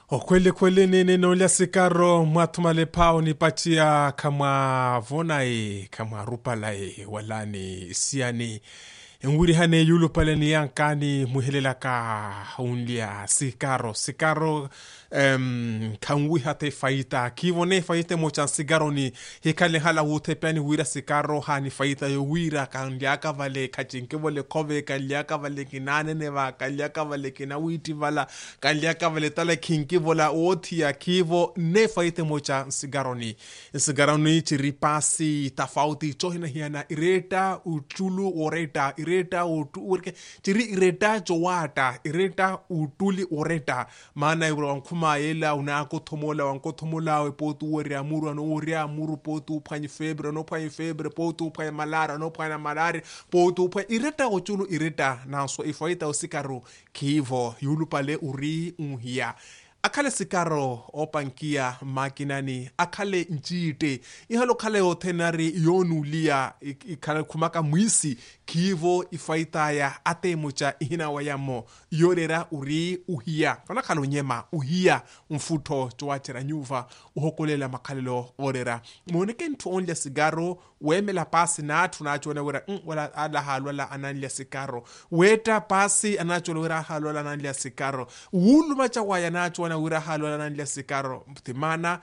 Kweli kweli neno lya sikaro mwatumale pao nipatia kama vonai kama rupalai walani siani nguri hane yulu pale ni yankani muhelela ka unlia sikaro kangui hate faita kivone faita mochan sigaro ni hekale hala wote pani wira sikaro hani faita yo wira kandiaka vale kachinke vole kove kandiaka vale kinane neva kandiaka vale kinawiti vala kandiaka vale tala kinki vola otia kivo ne faita mochan sigaro ni chiripasi tafauti chohina hiana ireta uchulu oreta ireta utu urke chiri ireta chowata ireta utuli oreta maana wankuma yela unako tomola wepotu ori amuru potu panye febre potu panye malara no panye malari potu panye ireta uchulu ireta naso ifaita osikaru kivo yulu pale uri unhia akale sikaro opankia makinani akale njite ihalo kale otenari yonulia ikale kumaka mwisi kivo ifaita ya ate mucha ihina wayamo yorera uri uhia kona kalo nyema uhia mfuto tuwachera nyuva uhokolela makalelo orera moneke ntu onlia sigaro wemela pasi na tunachona wera wala ala halwala analia sikaro weta pasi anachona wera halwala analia sikaro wulu macha waya nachona wira halwala nandia sikaro mtimana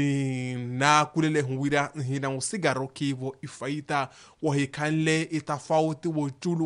na kulele huwira hina usigaro kivo ifaita wahikanle itafauti wotulu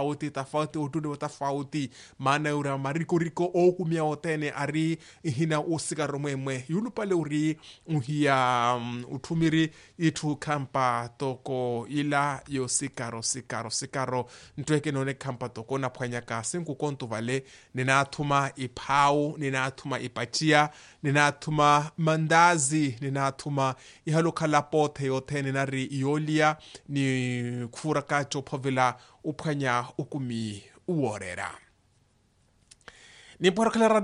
watafauti maana ura mariko okumia otene ari hina usigaro mwemwe yulu pale uri uhia utumiri itu kampa toko ila yo sikaro ntweke none kampa toko na pwanyaka sinku kontu vale ninatuma ipau ninatuma ipatia ninatuma mandazi ninatuma ihalo kalapote yote ninari iolia ni kufura kacho povila upanya ukumi uorera ni por